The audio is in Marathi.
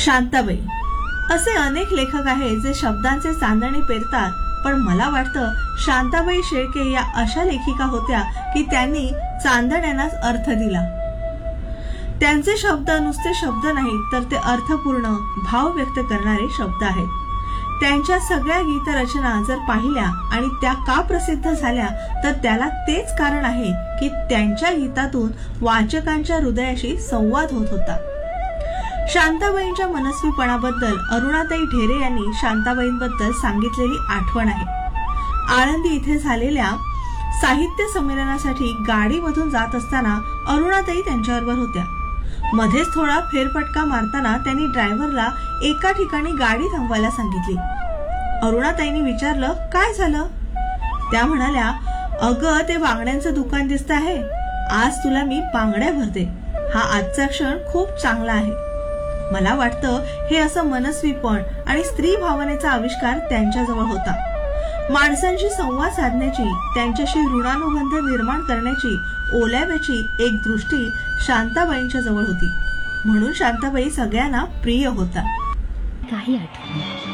शांताबाई असे अनेक लेखक आहेत जे शब्दांचे चांदणे पेरतात, पण मला वाटतं शांताबाई शेळके या अशा लेखिका होत्या की त्यांनी चांदण्यांनाच अर्थ दिला. त्यांचे शब्द नुसते शब्द नाहीत, तर ते अर्थपूर्ण, भाव व्यक्त करणारे शब्द आहेत. त्यांच्या सगळ्या गीतरचना जर पाहिल्या आणि त्या का प्रसिद्ध झाल्या, तर त्याला तेच कारण आहे की त्यांच्या गीतातून वाचकांच्या हृदयाशी संवाद होत होता. शांताबाईंच्या मनस्वीपणाबद्दल अरुणाताई ढेरे यांनी शांताबाईंबद्दल सांगितलेली आठवण आहे. आळंदी इथे झालेल्या साहित्य संमेलनासाठी गाडीमधून जात असताना अरुणाताई त्यांच्याबरोबर होत्या. मध्येच थोडा फेरफटका मारताना त्यांनी ड्रायव्हरला एका ठिकाणी गाडी थांबवायला सांगितली. अरुणाताईंनी विचारलं, काय झालं? त्या म्हणाल्या, अगं ते बांगड्यांचं दुकान दिसत आहे, आज तुला मी बांगड्या भरते. हा आजचा क्षण खूप चांगला आहे. मला वाटतं हे असं मनस्वीपण आणि स्त्री भावनेचा आविष्कार त्यांच्याजवळ होता. माणसांशी संवाद साधण्याची, त्यांच्याशी ऋणानुबंध निर्माण करण्याची ओल्याव्याची एक दृष्टी शांताबाईंच्या जवळ होती. म्हणून शांताबाई सगळ्यांना प्रिय होता. काही आठवणी